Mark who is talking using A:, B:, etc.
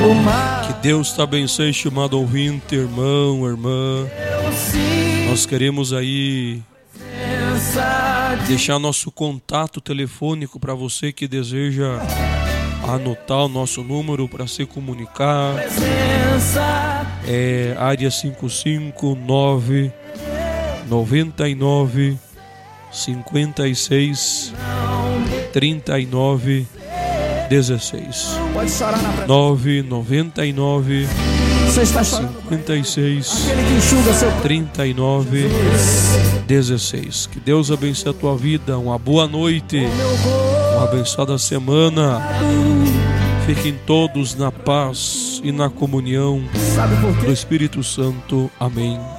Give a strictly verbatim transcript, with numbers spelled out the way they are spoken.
A: Que Deus te abençoe, estimado ouvinte, irmão, irmã. Nós queremos aí deixar nosso contato telefônico para você que deseja anotar o nosso número para se comunicar. É área cinco cinco nove noventa e nove cinquenta e seis trinta e nove dezesseis. nove noventa e nove cinquenta e seis trinta e nove dezesseis. Que Deus abençoe a tua vida. Uma boa noite, uma abençoada semana. Fiquem todos na paz e na comunhão do Espírito Santo. Amém.